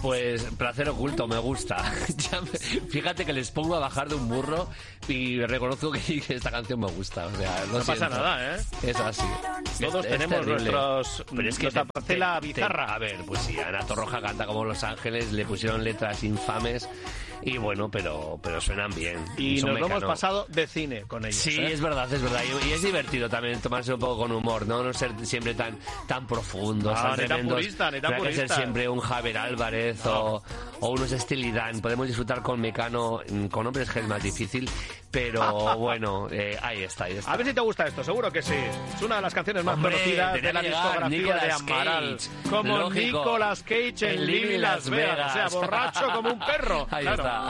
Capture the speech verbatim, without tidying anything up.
Pues placer oculto, me gusta. Ya me, fíjate que les pongo a bajar de un burro y reconozco que, que esta canción me gusta. O sea, no pasa nada, ¿eh? Es así. Todos es, tenemos es nuestros, Pero es que nuestra te, parcela te, bizarra. Te, a ver, pues sí, Ana Torroja canta como Los Ángeles, le pusieron letras infames y bueno, pero, pero suenan bien. Y nos lo hemos Mecano. pasado de cine con ellos. Sí, ¿eh? es verdad, es verdad. Y, y es divertido también tomarse un poco con humor, ¿no? No ser siempre tan, tan profundos, No, tan ni tan tremendos. purista, ni tan no hay que ser purista. siempre un Javier Álvarez no. o, o unos Estilidán. Podemos disfrutar con Mecano, con hombres que es más difícil, pero bueno, eh, ahí está, ahí está. A ver si te gusta esto, seguro que sí. Es una de las canciones más Hombre, conocidas de la llegar, discografía Nicolas de Amaral. Cage, Como lógico. Nicolas Cage en, en Living Las Vegas. Vegas. O sea, borracho como un perro. Ahí claro. está.